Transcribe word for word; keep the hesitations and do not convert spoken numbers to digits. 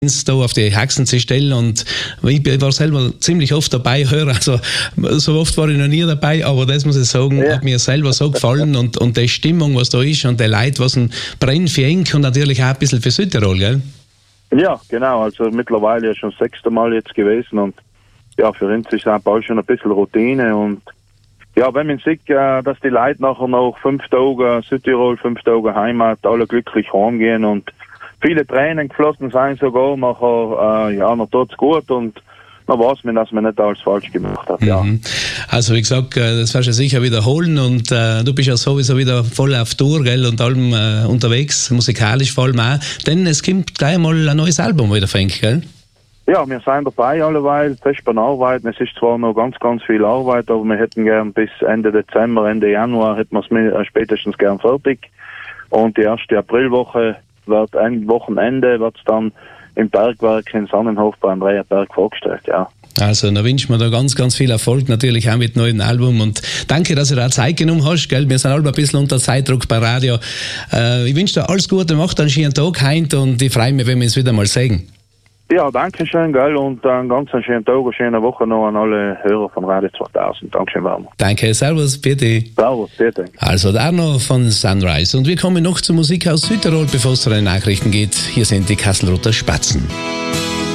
da auf die Haxen zu stellen, und ich war selber ziemlich oft dabei, höre, also so oft war ich noch nie dabei, aber das muss ich sagen, ja. hat mir selber so gefallen, und, und die Stimmung, was da ist, und die Leute, was ein brennt für Enk und natürlich auch ein bisschen für Südtirol, gell? Ja, genau, also mittlerweile ja schon das sechste Mal jetzt gewesen, und ja, für uns ist es bald schon ein bisschen Routine, und ja, wenn man sieht, äh, dass die Leute nachher noch fünf Tage Südtirol, fünf Tage Heimat, alle glücklich heimgehen und viele Tränen geflossen sind sogar, nachher, äh, ja, noch tut's gut, und dann weiß man, dass man nicht alles falsch gemacht hat, ja. Mhm. Also wie gesagt, das wirst du sicher wiederholen, und äh, du bist ja sowieso wieder voll auf Tour, gell, und allem äh, unterwegs, musikalisch vor allem auch, denn es kommt gleich mal ein neues Album wieder, Frank, gell? Ja, wir sind dabei alleweil, fest beim Arbeiten. Es ist zwar noch ganz, ganz viel Arbeit, aber wir hätten gern bis Ende Dezember, Ende Januar hätten wir es spätestens gern fertig. Und die erste Aprilwoche wird ein Wochenende wird's dann im Bergwerk in Sonnenhof bei Andrea Berg vorgestellt, ja. Also, da wünschen wir da ganz, ganz viel Erfolg, natürlich auch mit neuen Album, und danke, dass du da Zeit genommen hast, gell? Wir sind alle ein bisschen unter Zeitdruck bei Radio. Äh, ich wünsche dir alles Gute, mach einen schönen Tag heute, und ich freue mich, wenn wir uns wieder mal sehen. Ja, danke schön, gell, und einen ganz schönen Tag, eine schöne Woche noch an alle Hörer von Radio zweitausend. Dankeschön, Werner. Danke, servus, bitte. Servus, bitte. Also, der Arno von Sunrise, und wir kommen noch zur Musik aus Südtirol, bevor es zu den Nachrichten geht. Hier sind die Kasselruther Spatzen.